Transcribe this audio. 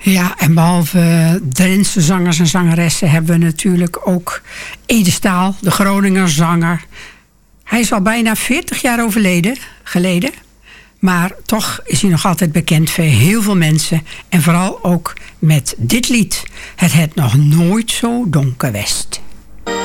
Ja, en behalve Drentse zangers en zangeressen hebben we natuurlijk ook Ede Staal, de Groninger zanger. Hij is al bijna 40 jaar geleden. Maar toch is hij nog altijd bekend voor heel veel mensen. En vooral ook met dit lied. Het nog nooit zo donker west.